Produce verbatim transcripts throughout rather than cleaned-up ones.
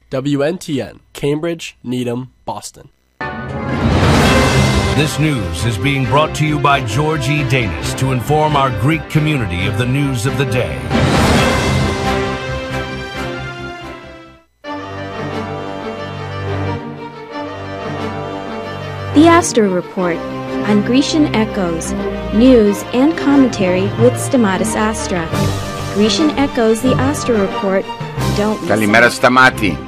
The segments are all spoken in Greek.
W N T N, Cambridge, Needham, Boston. This news is being brought to you by George E. Danis to inform our Greek community of the news of the day. The Astra Report on Grecian Echoes, news and commentary with Stamatis Astra. Grecian Echoes, the Astra Report. Don't miss Καλημέρα it. Σταμάτη.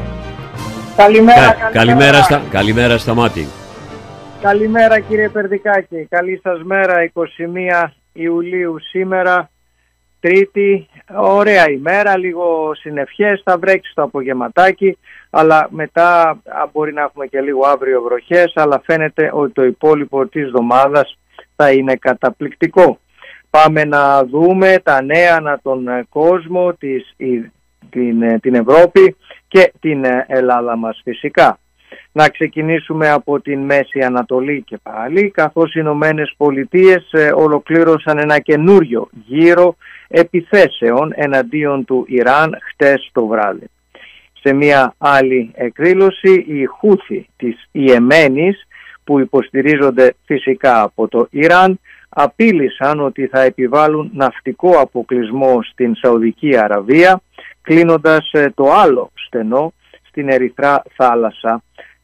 Καλημέρα, Κα, καλημέρα, στα, καλημέρα Σταμάτη. Καλημέρα κύριε Περδικάκη. Καλή σας μέρα, εικοστή πρώτη Ιουλίου σήμερα, Τρίτη. Ωραία ημέρα, λίγο συννεφιές, θα βρέξει το απογευματάκι, αλλά μετά μπορεί να έχουμε και λίγο αύριο βροχές, αλλά φαίνεται ότι το υπόλοιπο της εβδομάδας θα είναι καταπληκτικό. Πάμε να δούμε τα νέα ανά τον κόσμο, της, την, την Ευρώπη και την Ελλάδα μας φυσικά. Να ξεκινήσουμε από την Μέση Ανατολή και πάλι, καθώς οι Ηνωμένες Πολιτείες ολοκλήρωσαν ένα καινούριο γύρο επιθέσεων εναντίον του Ιράν χτες το βράδυ. Σε μια άλλη εκδήλωση, οι Χούθι της Ιεμένης, που υποστηρίζονται φυσικά από το Ιράν, απείλησαν ότι θα επιβάλλουν ναυτικό αποκλεισμό στην Σαουδική Αραβία, κλείνοντας το άλλο στενό στην Ερυθρά θάλασσα,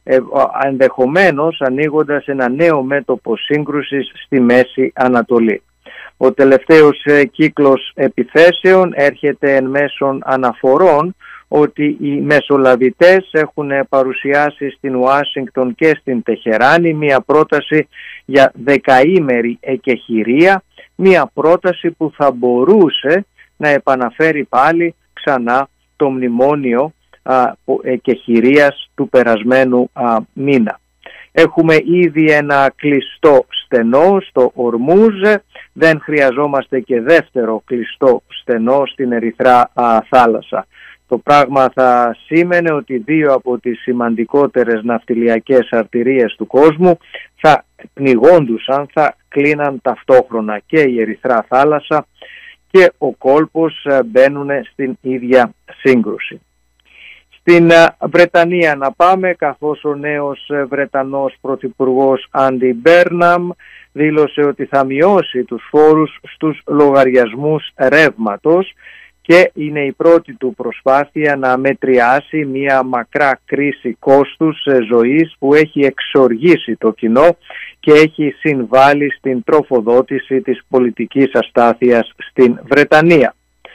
ενδεχομένως ανοίγοντας ένα νέο μέτωπο σύγκρουσης στη Μέση Ανατολή. Ο τελευταίος κύκλος επιθέσεων έρχεται εν μέσων αναφορών ότι οι μεσολαβητές έχουν παρουσιάσει στην Ουάσιγκτον και στην Τεχεράνη μία πρόταση για δεκαήμερη εκεχηρία, μία πρόταση που θα μπορούσε να επαναφέρει πάλι ξανά το μνημόνιο εκεχηρίας του περασμένου α, μήνα. Έχουμε ήδη ένα κλειστό στενό στο Ορμούζ, δεν χρειαζόμαστε και δεύτερο κλειστό στενό στην Ερυθρά α, θάλασσα. Το πράγμα θα σήμαινε ότι δύο από τις σημαντικότερες ναυτιλιακές αρτηρίες του κόσμου θα πνιγόντουσαν, θα κλείναν ταυτόχρονα, και η Ερυθρά θάλασσα και ο κόλπος μπαίνουν στην ίδια σύγκρουση. Στην Βρετανία να πάμε, καθώς ο νέος Βρετανός Πρωθυπουργός Άντι Μπέρναμ δήλωσε ότι θα μειώσει τους φόρους στους λογαριασμούς ρεύματος και είναι η πρώτη του προσπάθεια να μετριάσει μια μακρά κρίση κόστους ζωής που έχει εξοργήσει το κοινό και έχει συμβάλει στην τροφοδότηση της πολιτικής αστάθειας στην Βρετανία.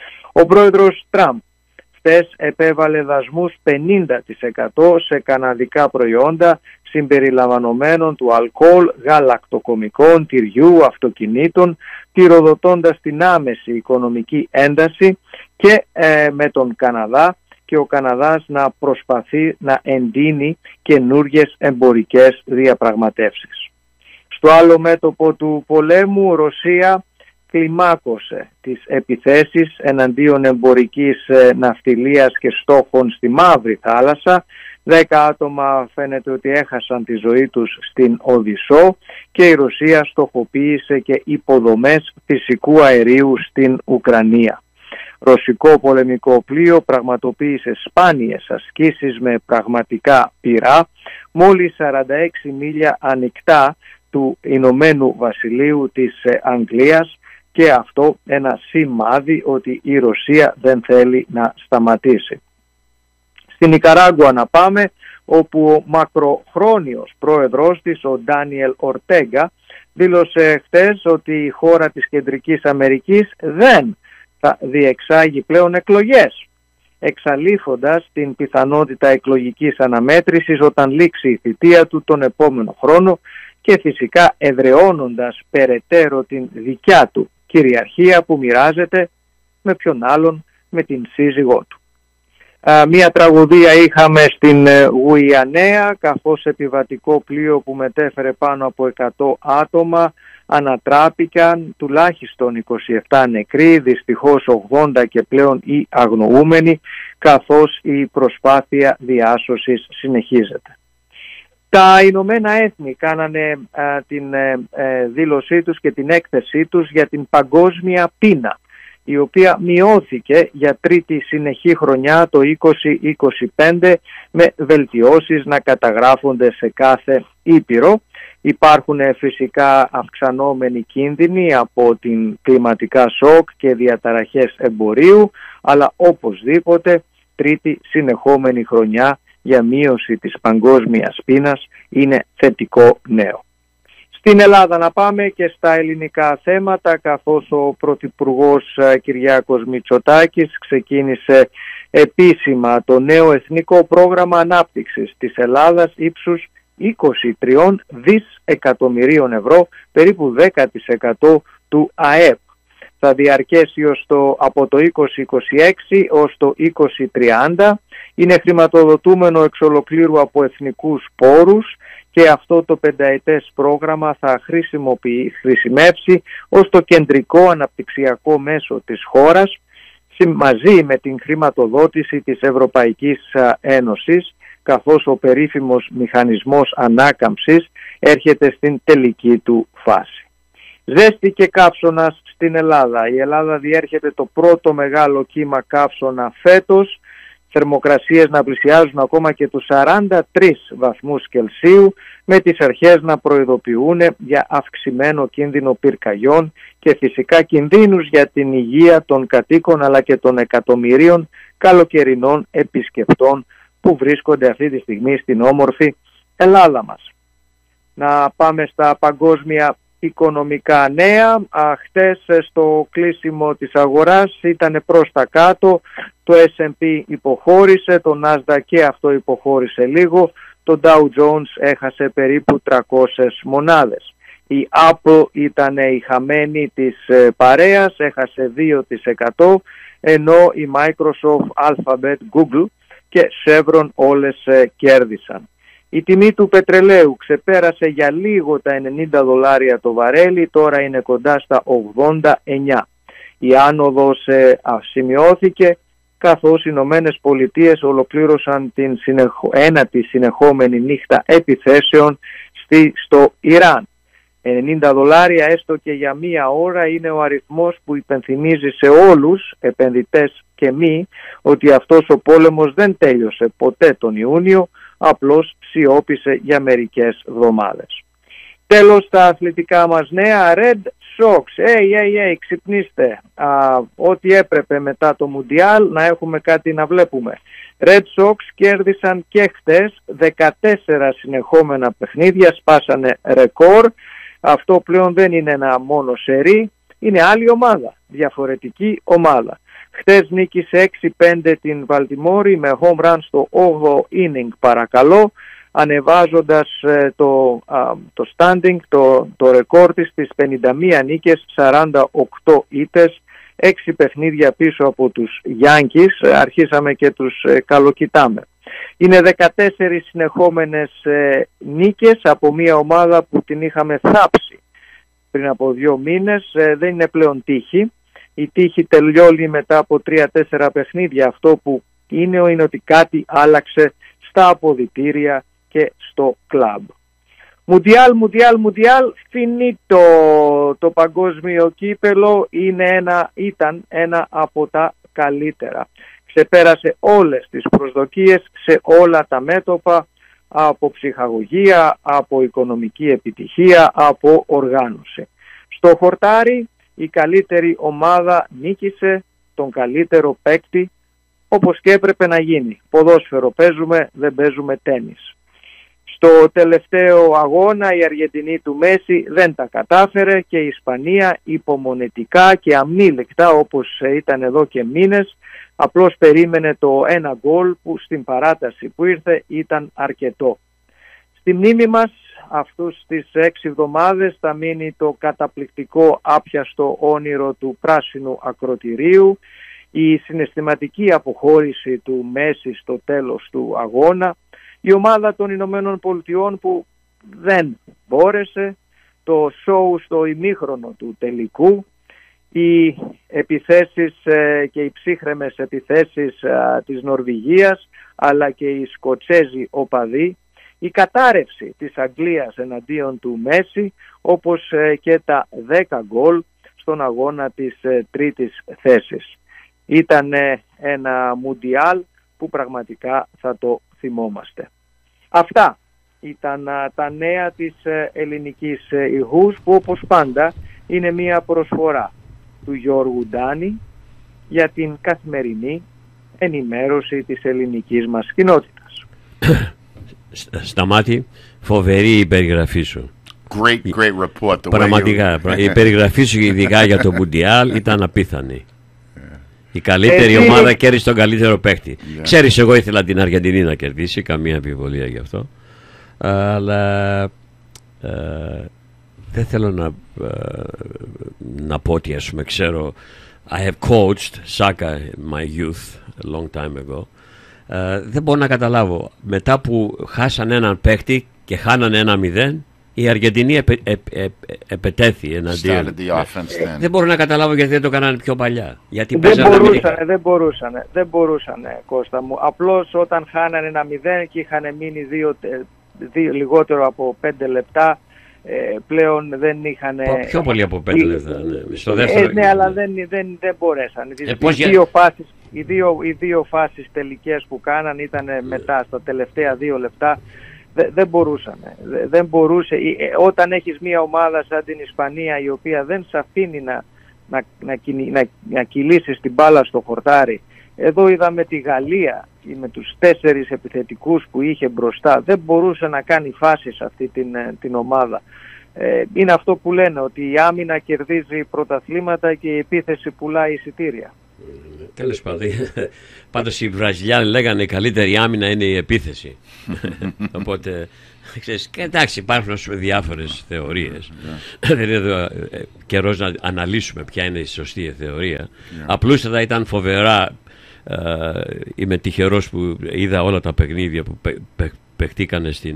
Ο πρόεδρος Τραμπ χθες επέβαλε δασμούς πενήντα τοις εκατό σε καναδικά προϊόντα συμπεριλαμβανομένων του αλκοόλ, γαλακτοκομικών, τυριού, αυτοκινήτων, πυροδοτώντας την άμεση οικονομική ένταση και ε, με τον Καναδά και ο Καναδάς να προσπαθεί να εντείνει καινούργιες εμπορικές διαπραγματεύσεις. Στο άλλο μέτωπο του πολέμου, Ρωσία κλιμάκωσε τις επιθέσεις εναντίον εμπορικής ναυτιλίας και στόχων στη Μαύρη Θάλασσα. Δέκα άτομα φαίνεται ότι έχασαν τη ζωή τους στην Οδυσσό και η Ρωσία στοχοποίησε και υποδομές φυσικού αερίου στην Ουκρανία. Ρωσικό πολεμικό πλοίο πραγματοποίησε σπάνιες ασκήσεις με πραγματικά πυρά μόλις σαράντα έξι μίλια ανοιχτά του Ηνωμένου Βασιλείου της Αγγλίας, και αυτό ένα σημάδι ότι η Ρωσία δεν θέλει να σταματήσει. Στην Νικαράγκουα να πάμε, όπου ο μακροχρόνιος πρόεδρος της, ο Ντάνιελ Ορτέγκα, δήλωσε χθες ότι η χώρα της Κεντρικής Αμερικής δεν θα διεξάγει πλέον εκλογές, εξαλείφοντας την πιθανότητα εκλογικής αναμέτρησης όταν λήξει η θητεία του τον επόμενο χρόνο και φυσικά εδραιώνοντας περαιτέρω την δικιά του κυριαρχία που μοιράζεται με ποιον άλλον, με την σύζυγό του. Α, μία τραγωδία είχαμε στην Γουιανέα, καθώς επιβατικό πλοίο που μετέφερε πάνω από εκατό άτομα ανατράπηκαν, τουλάχιστον είκοσι επτά νεκροί, δυστυχώς ογδόντα και πλέον οι αγνοούμενοι, καθώς η προσπάθεια διάσωσης συνεχίζεται. Τα Ηνωμένα Έθνη κάνανε α, την ε, δήλωσή τους και την έκθεσή τους για την παγκόσμια πείνα η οποία μειώθηκε για τρίτη συνεχή χρονιά το είκοσι είκοσι πέντε με βελτιώσεις να καταγράφονται σε κάθε ήπειρο. Υπάρχουν φυσικά αυξανόμενοι κίνδυνοι από την κλιματικά σοκ και διαταραχές εμπορίου, αλλά οπωσδήποτε τρίτη συνεχόμενη χρονιά για μείωση της παγκόσμιας πείνας είναι θετικό νέο. Στην Ελλάδα να πάμε και στα ελληνικά θέματα, καθώς ο Πρωθυπουργός Κυριάκος Μητσοτάκης ξεκίνησε επίσημα το νέο Εθνικό Πρόγραμμα Ανάπτυξης της Ελλάδας ύψους είκοσι τρία δισεκατομμυρίων ευρώ, περίπου δέκα τοις εκατό του ΑΕΠ. Θα διαρκέσει ως το, από το είκοσι είκοσι έξι ως το είκοσι τριάντα. Είναι χρηματοδοτούμενο εξ ολοκλήρου από εθνικούς πόρους και αυτό το πενταετές πρόγραμμα θα χρησιμεύσει ως το κεντρικό αναπτυξιακό μέσο της χώρας, μαζί με την χρηματοδότηση της Ευρωπαϊκής Ένωσης, καθώς ο περίφημος μηχανισμός ανάκαμψης έρχεται στην τελική του φάση. Ζέστη και καύσωνας στην Ελλάδα. Η Ελλάδα διέρχεται το πρώτο μεγάλο κύμα καύσωνα φέτος, θερμοκρασίες να πλησιάζουν ακόμα και τους σαράντα τρεις βαθμούς Κελσίου, με τις αρχές να προειδοποιούν για αυξημένο κίνδυνο πυρκαγιών και φυσικά κινδύνους για την υγεία των κατοίκων αλλά και των εκατομμυρίων καλοκαιρινών επισκεπτών που βρίσκονται αυτή τη στιγμή στην όμορφη Ελλάδα μας. Να πάμε στα παγκόσμια οικονομικά νέα. Α, χτες στο κλείσιμο της αγοράς ήταν προς τα κάτω, το ες εντ πι υποχώρησε, το Nasdaq και αυτό υποχώρησε λίγο, το Dow Jones έχασε περίπου τριακόσιες μονάδες. Η Apple ήταν η χαμένη της παρέας, έχασε δύο τοις εκατό, ενώ η Microsoft, Alphabet, Google και Chevron όλες κέρδισαν. Η τιμή του πετρελαίου ξεπέρασε για λίγο τα ενενήντα δολάρια το βαρέλι, τώρα είναι κοντά στα ογδόντα εννιά. Η άνοδος ε, σημειώθηκε καθώς οι Ηνωμένες Πολιτείες ολοκλήρωσαν την συνεχο... ένατη συνεχόμενη νύχτα επιθέσεων στη... στο Ιράν. ενενήντα δολάρια έστω και για μία ώρα είναι ο αριθμός που υπενθυμίζει σε όλους, επενδυτές και μη, ότι αυτός ο πόλεμος δεν τέλειωσε ποτέ τον Ιούνιο, απλώς σιώπησε για μερικές εβδομάδες. Τέλος, τα αθλητικά μας νέα. Red Sox, hey, hey, hey, ξυπνήστε. Α, ό,τι έπρεπε μετά το Μουντιάλ, να έχουμε κάτι να βλέπουμε. Red Sox κέρδισαν και χτες δεκατέσσερα συνεχόμενα παιχνίδια, σπάσανε ρεκόρ. Αυτό πλέον δεν είναι ένα μόνο σερί, είναι άλλη ομάδα, διαφορετική ομάδα. Χτες νίκησε έξι πέντε την Βαλτιμόρη με home run στο όγδοο inning παρακαλώ, ανεβάζοντας ε, το, α, το standing, το, το ρεκόρ της στις πενήντα μία νίκες, σαράντα οκτώ ήττες, έξι παιχνίδια πίσω από τους Yankees, αρχίσαμε και τους ε, καλοκοιτάμε. Είναι δεκατέσσερις συνεχόμενες ε, νίκες από μια ομάδα που την είχαμε θάψει πριν από δύο μήνες, ε, δεν είναι πλέον τύχη. Η τύχη τελειώνει μετά από τρία τέσσερα παιχνίδια. Αυτό που είναι είναι ότι κάτι άλλαξε στα αποδυτήρια και στο κλαμπ. Μουντιάλ, Μουντιάλ, Μουντιάλ, φινίτο. Το παγκόσμιο κύπελο είναι ένα, ήταν ένα από τα καλύτερα. Ξεπέρασε όλες τις προσδοκίες σε όλα τα μέτωπα, από ψυχαγωγία, από οικονομική επιτυχία, από οργάνωση. Στο χορτάρι η καλύτερη ομάδα νίκησε τον καλύτερο παίκτη, όπως και έπρεπε να γίνει. Ποδόσφαιρο παίζουμε, δεν παίζουμε τένις. Στο τελευταίο αγώνα η Αργεντινή του Μέση δεν τα κατάφερε και η Ισπανία υπομονετικά και αμήλικτα, όπως ήταν εδώ και μήνες, απλώς περίμενε το ένα γκολ που στην παράταση που ήρθε ήταν αρκετό. Στη μνήμη μας αυτούς τις έξι εβδομάδες θα μείνει το καταπληκτικό άπιαστο όνειρο του πράσινου ακροτηρίου, η συναισθηματική αποχώρηση του Μέση στο τέλος του αγώνα, η ομάδα των Ηνωμένων Πολιτειών που δεν μπόρεσε, το σόου στο ημίχρονο του τελικού, οι επιθέσεις και οι ψύχρεμες επιθέσεις της Νορβηγίας αλλά και οι Σκοτσέζοι οπαδοί, η κατάρρευση της Αγγλίας εναντίον του Μέση, όπως και τα δέκα γκολ στον αγώνα της ε, τρίτης θέσης. Ήταν ε, ένα Μουντιάλ που πραγματικά θα το θυμόμαστε. Αυτά ήταν α, τα νέα της ε, ελληνικής ε, ηχούς, που όπως πάντα είναι μια προσφορά του Γιώργου Ντάνη για την καθημερινή ενημέρωση της ελληνικής μας κοινότητας. Σταμάτη, φοβερή η περιγραφή σου. Great, great report. The Πραγματικά, way you... η περιγραφή σου ειδικά για το Μουντιάλ ήταν απίθανη. Η καλύτερη Εσύ... ομάδα κέρδισε τον καλύτερο παίκτη. Yeah. Ξέρεις, εγώ ήθελα την Αργεντινή να κερδίσει, καμία αμφιβολία γι' αυτό. Αλλά ε, δεν θέλω να, ε, να πω ότι, ας πούμε, ξέρω. I have coached soccer my youth a long time ago. Ε, δεν μπορώ να καταλάβω. Μετά που χάσαν έναν παίκτη και χάνανε ένα μηδέν, η Αργεντινή επε, επε, επε, επετέθη εναντίον. Ε, δεν μπορώ να καταλάβω γιατί δεν το κάνανε πιο παλιά. Γιατί δεν μπορούσαν, δεν μπορούσαν, δεν μπορούσαν, Κώστα μου. Απλώς όταν χάνανε ένα μηδέν και είχαν μείνει δύο, δύο, λιγότερο από πέντε λεπτά, ε, πλέον δεν είχαν... Πιο πολύ από πέντε λεπτά, ναι. Στο δεύτερο... Ε, ναι, αλλά δεν, δεν, δεν μπορέσαν. Ε, οι, δύο για... φάσεις, οι, δύο, οι δύο φάσεις τελικές που κάναν ήταν μετά, στα τελευταία δύο λεπτά. Δεν μπορούσαν. Δεν μπορούσε. Όταν έχεις μια ομάδα σαν την Ισπανία, η οποία δεν σε αφήνει να, να, να, να, να κυλήσεις την μπάλα στο χορτάρι. Εδώ είδαμε τη Γαλλία με τους τέσσερις επιθετικούς που είχε μπροστά. Δεν μπορούσε να κάνει φάσεις αυτή την, την ομάδα. Ε, είναι αυτό που λένε, ότι η άμυνα κερδίζει πρωταθλήματα και η επίθεση πουλάει εισιτήρια. Τέλος πάντων. Πάντως οι Βραζιλιάνοι λέγανε η καλύτερη άμυνα είναι η επίθεση. Οπότε, ξέρεις, και εντάξει, υπάρχουν διάφορες θεωρίες. Δεν είναι εδώ καιρός να αναλύσουμε ποια είναι η σωστή θεωρία. Απλούστατα ήταν φοβερά. Είμαι τυχερός που είδα όλα τα παιχνίδια που παιχτήκανε στην,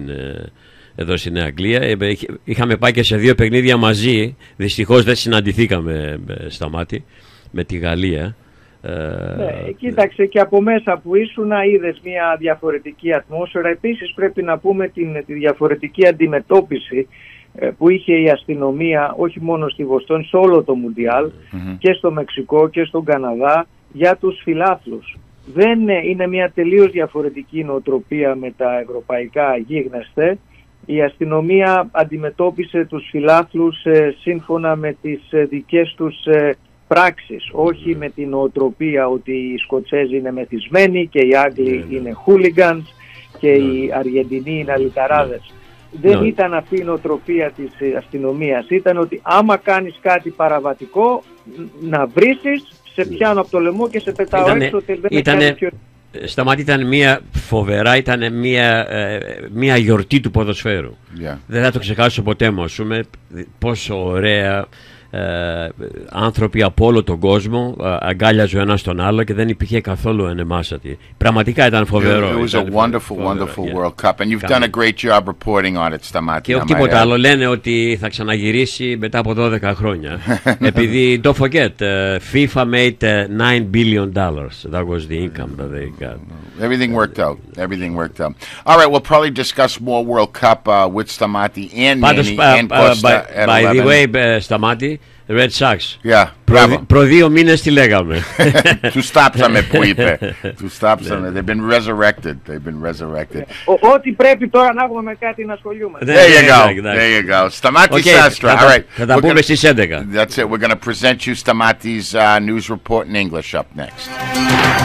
εδώ στην Νέα Αγγλία. Είχαμε πάει και σε δύο παιχνίδια μαζί. Δυστυχώς δεν συναντηθήκαμε, Σταμάτη, με τη Γαλλία. Ναι, κοίταξε, και από μέσα που ήσουν είδες μια διαφορετική ατμόσφαιρα. Επίσης πρέπει να πούμε την, τη διαφορετική αντιμετώπιση ε, που είχε η αστυνομία, όχι μόνο στη Βοστόνη, σε όλο το Μουντιάλ, mm-hmm. και στο Μεξικό και στον Καναδά, για τους φιλάθλους. Δεν ε, είναι μια τελείως διαφορετική νοοτροπία με τα ευρωπαϊκά γίγνεσθε. Η αστυνομία αντιμετώπισε τους φιλάθλους ε, σύμφωνα με τις ε, δικές τους ε, πράξεις, όχι με την νοοτροπία ότι οι Σκοτσέζοι είναι μεθυσμένοι και οι Άγγλοι yeah, είναι hooligans και yeah. οι Αργεντινοί είναι αλυταράδες. Yeah. Δεν yeah. ήταν αυτή η νοοτροπία της αστυνομίας. Ήταν ότι άμα κάνεις κάτι παραβατικό, να βρίσεις, σε πιάνω από το λαιμό και σε πετάω ήτανε, έξω. Δεν ήτανε, πιο... Σταμάτη, ήταν μια φοβερά, ήταν μια, ε, μια γιορτή του ποδοσφαίρου. Yeah. Δεν θα το ξεχάσω ποτέ μου, ας πούμε, πόσο ωραία Ε, άνθρωποι από όλο τον κόσμο ε, αγκάλιαζε ο ένας τον άλλο και δεν υπήρχε καθόλου ενεμάσατη. Πραγματικά ήταν φοβερό. It was a wonderful, wonderful yeah. World Cup and you've done a great job reporting on it, Stamatis. Και όχι τίποτα άλλο, λένε ότι θα ξαναγυρίσει μετά από δώδεκα χρόνια. Επειδή, don't forget, uh, FIFA made uh, nine billion dollars. That was the income that they got. Everything worked out. Everything worked out. All right, we'll probably discuss more World Cup uh, with Stamati and Manny uh, and Costa uh, by, by the way, uh, Stamati, Red Sox. Yeah, προ, προ δύο μήνες τι λέγαμε. Τους στάψαμε που είπε. Τους στάψαμε. They've been resurrected. They've been resurrected. Ό,τι πρέπει τώρα να έχουμε με κάτι να ασχολιούμαστε. There you go. There you go. Stamatis Sastra. All right. Θα τα πούμε στις έντεκα. That's it. We're going to present you Stamatis uh, news report in English up next.